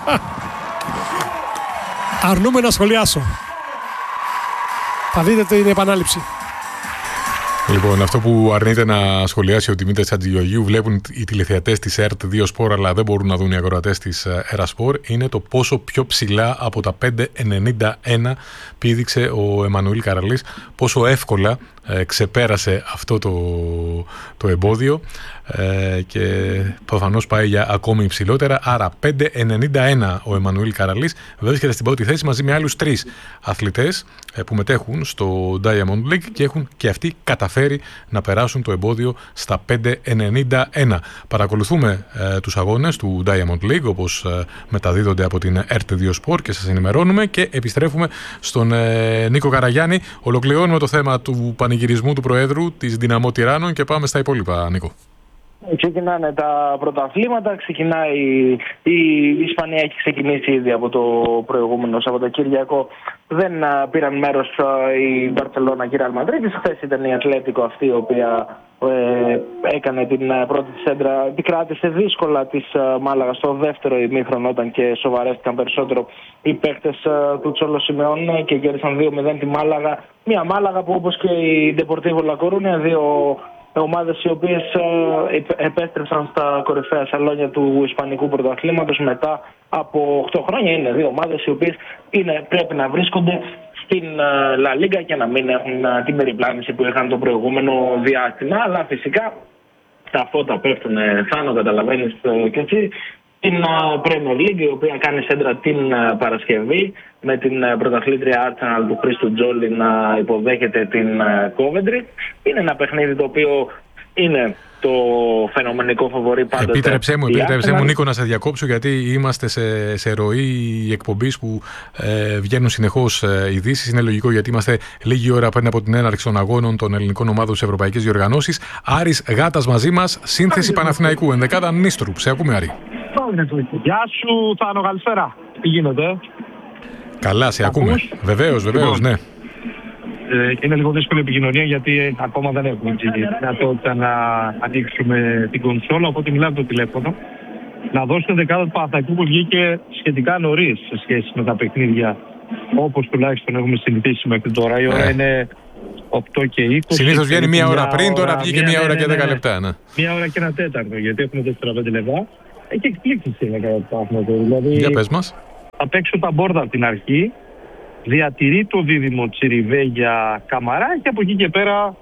Αρνούμαι να σχολιάσω. Θα δείτε την επανάληψη. Λοιπόν, αυτό που αρνείται να σχολιάσει ο Δημήτρης Χατζηγεωργίου, βλέπουν οι τηλεθεατές της ΕΡΤ2 Sport, αλλά δεν μπορούν να δουν οι ακροατές της Ερασπορ, είναι το πόσο πιο ψηλά από τα 5,91 πήδηξε ο Εμμανουήλ Καραλής, πόσο εύκολα ξεπέρασε αυτό το εμπόδιο και προφανώς πάει για ακόμη υψηλότερα. Άρα 5,91 ο Εμμανουήλ Καραλής βρίσκεται στην πρώτη θέση μαζί με άλλους 3 αθλητές που μετέχουν στο Diamond League και έχουν και αυτοί καταφέρει να περάσουν το εμπόδιο στα 5,91. Παρακολουθούμε τους αγώνες του Diamond League όπως μεταδίδονται από την ΕΡΤ2 Sport και σας ενημερώνουμε και επιστρέφουμε στον Νίκο Καραγιάννη. Ολοκληρώνουμε το θέμα του πανηγυρισμού του Προέδρου της Δυναμό Τυράννων και πάμε στα υπόλοιπα, Νίκο. Ξεκινάνε τα πρωταθλήματα, ξεκινάει η Ισπανία, έχει ξεκινήσει ήδη από το προηγούμενο Σαββατοκύριακο. Δεν πήραν μέρος η Μπαρσελόνα και η Ρεάλ Μαδρίτης. Χθες ήταν η Ατλέτικο αυτή η οποία έκανε την πρώτη της έντρα. Την κράτησε δύσκολα της Μάλαγα στο δεύτερο ημίχρονο όταν και σοβαρέστηκαν περισσότερο οι παίκτες του Τσόλο Σιμεών και κέρδισαν 2-0 τη Μάλαγα. Μια Μάλαγα που όπως και η Ντεπορτίβο Λα Κορούνια, δύο ομάδες οι οποίες επέστρεψαν στα κορυφαία σαλόνια του Ισπανικού πρωταθλήματος μετά από 8 χρόνια. Είναι δύο ομάδες οι οποίες πρέπει να βρίσκονται στην Λα Λίγκα και να μην έχουν την περιπλάνηση που είχαν το προηγούμενο διάστημα. Αλλά φυσικά τα φώτα πέφτουν θάνο, καταλαβαίνεις και εσύ. Την Premier League, η οποία κάνει σέντρα την Παρασκευή με την πρωταθλήτρια Arsenal του Χρήστου Τζόλι να υποδέχεται την Coventry. Είναι ένα παιχνίδι το οποίο είναι το φαινομενικό φαβορί πάντοτε. Επίτρεψέ μου Νίκο να σε διακόψω, γιατί είμαστε σε ροή εκπομπής που βγαίνουν συνεχώς ειδήσεις. Είναι λογικό, γιατί είμαστε λίγη ώρα πριν από την έναρξη των αγώνων των ελληνικών ομάδων στις ευρωπαϊκές διοργανώσεις. Άρης Γάτας μαζί μας, σύνθεση Παναθηναϊκού, ενδεκάδα Νίστρου. Σε ακούμε, Άρη. Γεια σου, Θάνο, καλησπέρα. Τι γίνεται? Καλά, σε ακούμε. Βεβαίως, ναι. Είναι λίγο δύσκολη επικοινωνία γιατί ακόμα δεν έχουμε τη δυνατότητα να ανοίξουμε την κονσόλα, οπότε μιλάμε το τηλέφωνο. Να δώσω την δεκάδα του Παναθηναϊκού που βγήκε σχετικά νωρίς σε σχέση με τα παιχνίδια, όπως τουλάχιστον έχουμε συνηθίσει μέχρι τώρα. Η ώρα είναι 8 και 20. Συνήθως βγαίνει μία ώρα πριν, τώρα βγήκε μία ώρα και 10 λεπτά. Ναι. Μία ώρα και ένα τέταρτο, γιατί έχουμε 4-5 λεπτά. Έχει εκπλήξει η Παναθηναϊκού. Δηλαδή, για πες μας. Θα παίξω τα μπόρδα από την αρχή. Διατηρεί το δίδυμο Τσιριβέγια Καμαρά και από εκεί και πέρα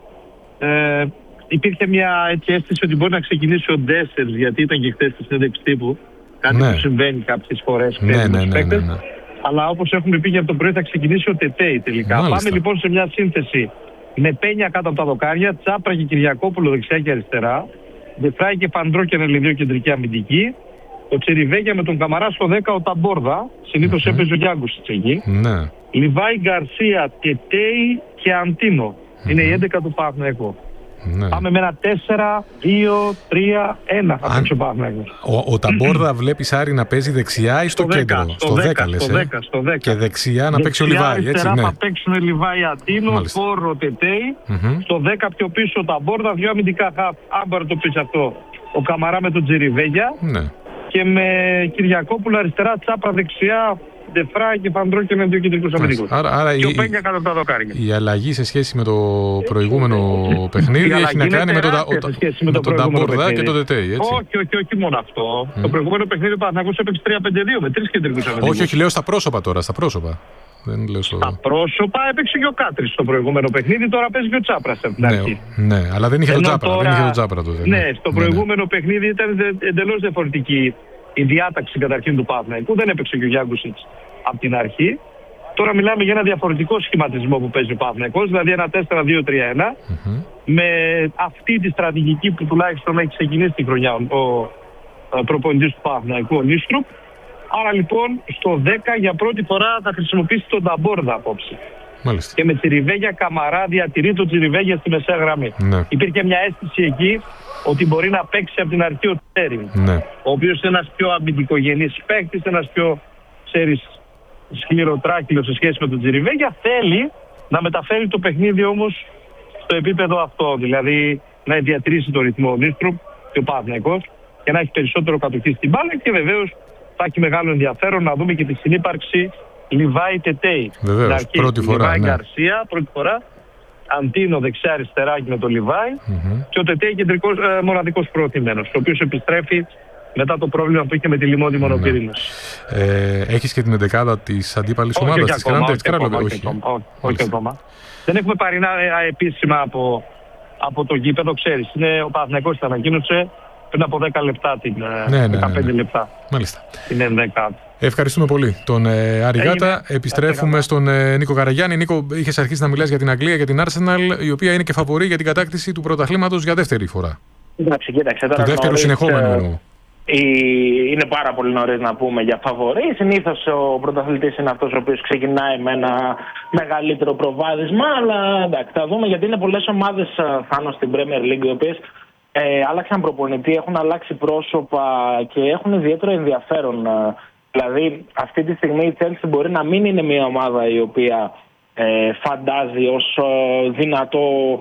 υπήρχε μια έτσι αίσθηση ότι μπορεί να ξεκινήσει ο Ντέσσερς, γιατί ήταν και χθες στη συνέντευξη τύπου. Κάτι που συμβαίνει κάποιες φορές. Ναι. Αλλά όπως έχουμε πει και από το πρωί, θα ξεκινήσει ο Τετέι τελικά. Μάλιστα. Πάμε λοιπόν σε μια σύνθεση με Πένια κάτω από τα δοκάρια, Τσάπρα και Κυριακόπουλο δεξιά και αριστερά, Δεφράη και Φαντρό και Νελιδίο κεντρική αμυντική. Ο Τσιριβέγια με τον Καμαρά στο 10 ο Ταμπόρδα. Συνήθως έπαιζε ο Γιάνγκους εκεί. Ναι. Λιβάη, Γκαρσία, Τετέι και Αντίνο. Είναι η 11 του Παναθηναϊκού. Ναι. Πάμε με ένα 4-2-3-1 θα παίξει ο Παναθηναϊκός. Ο Ταμπόρδα βλέπεις, Άρη, να παίζει δεξιά ή στο κέντρο? Στο 10 λες. Στο 10. Και δεξιά να παίξει ο Λιβάη, έτσι, ναι. Θα παίξουν Λιβάη, Αντίνο, Φόρο, Τετέι. Στο 10 πιο πίσω ο Ταμπόρδα, δύο αμυντικά χαφ. Αν μπορεί να το πεις αυτό, ο Καμαρά με τον Τσιριβέγια. Ναι. Και με Κυριακόπουλο αριστερά, Τσάπρα δεξιά, Ντεφρά και Φαντρό και με δύο κεντρικούς αμυντικούς. Άρα και ο Πένια κάτω από τα δοκάρια. Η αλλαγή σε σχέση με το προηγούμενο παιχνίδι έχει να κάνει με τον Ταμπόρδα και τον Τετέι, έτσι. Όχι μόνο αυτό. Το προηγούμενο παιχνίδι ο Παναθηναϊκός έπαιξε 3-5-2 με τρεις κεντρικούς αμυντικούς. Όχι, λέω στα πρόσωπα τώρα, στα πρόσωπα. Δεν λέω στα πρόσωπα έπαιξε και ο Κάτρης στο προηγούμενο παιχνίδι, τώρα παίζει και ο Τσάπρας από την αρχή. Ναι, αλλά δεν είχε τον Τσάπρα. Ναι, στο προηγούμενο παιχνίδι ήταν εντελώς διαφορετική η διάταξη καταρχήν του Παναθηναϊκού. Δεν έπαιξε και ο Γιάνγκουσιτς από την αρχή. Τώρα μιλάμε για ένα διαφορετικό σχηματισμό που παίζει ο Παναθηναϊκός, δηλαδή ένα 4-2-3-1, με αυτή τη στρατηγική που τουλάχιστον έχει ξεκινήσει τη χρονιά ο προπονητής του Παναθηναϊκού, ο Νίστρουπ. Άρα λοιπόν στο 10 για πρώτη φορά θα χρησιμοποιήσει τον Ταμπόρδα απόψε. Μάλιστα. Και με Τσιριβέγια Καμαρά διατηρεί τον Τσιριβέγια στη μεσαία γραμμή. Ναι. Υπήρχε μια αίσθηση εκεί ότι μπορεί να παίξει από την αρχή ο Τέριν. Ναι. Ο οποίος είναι ένας πιο αμυντικογενής παίκτης, ένας πιο σκληροτράχυλος σε σχέση με τον Τσιριβέγια. Θέλει να μεταφέρει το παιχνίδι όμως στο επίπεδο αυτό. Δηλαδή να διατηρήσει το ρυθμό ο Νίστρουπ και ο Παναθηναϊκός και να έχει περισσότερο κατοχή στην μπάλα και βεβαίως θα έχει μεγάλο ενδιαφέρον να δούμε και τη συνύπαρξη Λιβάη Τετέι. Βεβαίως, πρώτη φορά. Λιβάη Γκαρσία, πρώτη φορά. Αντίνο δεξιά-αριστερά με τον Λιβάη. Και ο Τετέι κεντρικός μοναδικός προωθημένος, ο οποίος επιστρέφει μετά το πρόβλημα που είχε με τη Λιμόνη Μονοπύρινος. Έχεις και την εντεκάδα της αντίπαλης ομάδας της Κράντε? Όχι ακόμα. Δεν έχουμε πάρει επίσημα από το γήπεδο, ξέρεις. Ο Παναθηναϊκός την ανακοίνωσε πριν από 10 λεπτά, 15 λεπτά. Μάλιστα. Την ενδεκάδα. Ευχαριστούμε πολύ τον Αριγάτα. Επιστρέφουμε στον Νίκο Καραγιάννη. Νίκο, είχες αρχίσει να μιλάς για την Αγγλία, για την Arsenal, η οποία είναι και φαβορή για την κατάκτηση του πρωταθλήματος για δεύτερη φορά. Εντάξει, κοίταξε τώρα. Το δεύτερο συνεχόμενο. Είναι πάρα πολύ νωρίς να πούμε για φαβορή. Συνήθως ο πρωταθλητής είναι αυτός ο οποίος ξεκινάει με ένα μεγαλύτερο προβάδισμα. Αλλά εντάξει, θα δούμε, γιατί είναι πολλές ομάδες πάνω στην Premier League οι οποίες άλλαξαν προπονητή, έχουν αλλάξει πρόσωπα και έχουν ιδιαίτερο ενδιαφέρον. Δηλαδή, αυτή τη στιγμή η Chelsea μπορεί να μην είναι μια ομάδα η οποία φαντάζει ως δυνατό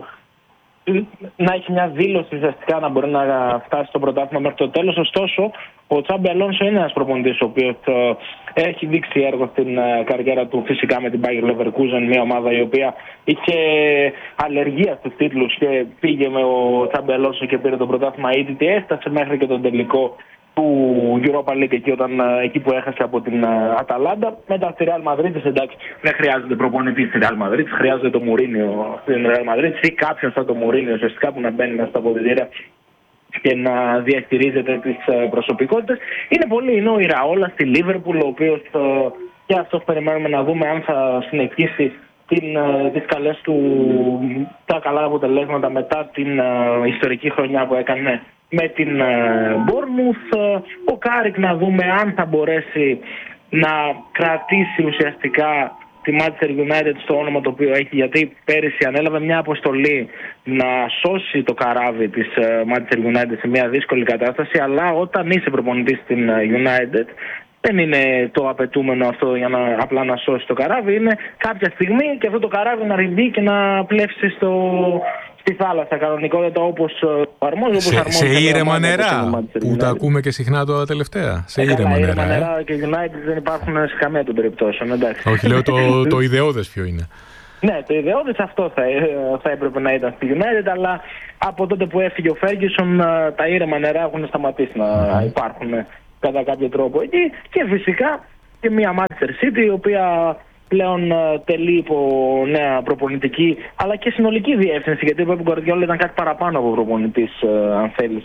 να έχει μια δήλωση ουσιαστικά να μπορεί να φτάσει στο πρωτάθλημα μέχρι το τέλος. Ωστόσο, ο Τσάμπι Αλόνσο είναι ένας προπονητής ο οποίος έχει δείξει έργο στην καριέρα του, φυσικά με την Bayer Leverkusen, μια ομάδα η οποία είχε αλλεργία στους τίτλους και πήγε με ο Τσάμπι Αλόνσο και πήρε το πρωτάθλημα ήδη. Έφτασε μέχρι και τον τελικό του Europa League εκεί που έχασε από την Αταλάντα. Μετά στη Real Madrid, εντάξει, δεν χρειάζεται προπονητή στη Real Madrid, χρειάζεται το Μουρίνιο στην Real Madrid ή κάποιον σαν το Μουρίνιο ουσιαστικά που να μπαίνει μέσα στα αποδυτήρια και να διαχειρίζεται τις προσωπικότητες. Είναι πολύ, είναι ο Ιραόλα στη Λίβερπουλ, ο οποίος και αυτός περιμένουμε να δούμε αν θα συνεχίσει τις καλές του, τα καλά αποτελέσματα μετά την ιστορική χρονιά που έκανε με την Bournemouth. Ο Κάρικ να δούμε αν θα μπορέσει να κρατήσει ουσιαστικά τη Manchester United στο όνομα το οποίο έχει, γιατί πέρυσι ανέλαβε μια αποστολή να σώσει το καράβι της Manchester United σε μια δύσκολη κατάσταση, αλλά όταν είσαι προπονητής στην United δεν είναι το απαιτούμενο αυτό για να απλά να σώσει το καράβι, είναι κάποια στιγμή και αυτό το καράβι να ρημπεί και να πλεύσει στη θάλασσα κανονικότητα όπως αρμόζει. Σε ήρεμα νερά, που τα ακούμε και συχνά τώρα τελευταία. Σε ήρεμα νερά και United δεν υπάρχουν σε καμία των περιπτώσεων. Εντάξει. Όχι, λέω το ιδεώδες ποιο είναι. Ναι, το ιδεώδες αυτό θα έπρεπε να ήταν στη United, αλλά από τότε που έφυγε ο Ferguson τα ήρεμα νερά έχουν σταματήσει να υπάρχουν κατά κάποιο τρόπο εκεί. Και φυσικά και μια Manchester City η οποία πλέον τελεί υπό νέα προπονητική αλλά και συνολική διεύθυνση, γιατί ο Pep Guardiola ήταν κάτι παραπάνω από προπονητής, αν θέλεις,